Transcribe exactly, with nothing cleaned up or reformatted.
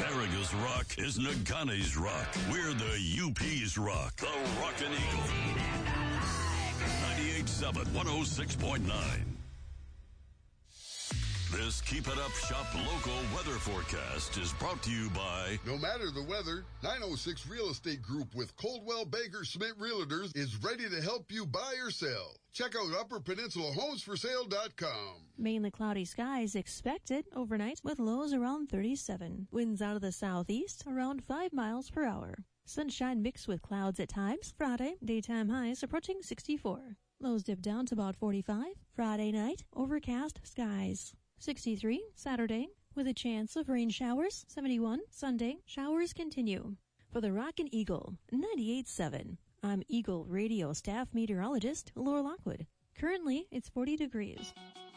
Taraga's rock is Nagane's rock. We're the U P's rock. The Rockin' Eagle. ninety-eight point seven, one oh six point nine. This Keep It Up Shop local weather forecast is brought to you by... No matter the weather, nine oh six Real Estate Group with Coldwell Banker Schmidt Realtors is ready to help you buy or sell. Check out upper peninsula homes for sale dot com. Mainly cloudy skies expected overnight with lows around thirty-seven. Winds out of the southeast around five miles per hour. Sunshine mixed with clouds at times. Friday, daytime highs approaching sixty-four. Lows dip down to about forty-five. Friday night, overcast skies. sixty-three Saturday, with a chance of rain showers. seventy-one Sunday, showers continue. For the Rockin' Eagle, ninety-eight point seven. I'm Eagle Radio staff meteorologist Laura Lockwood. Currently, it's forty degrees.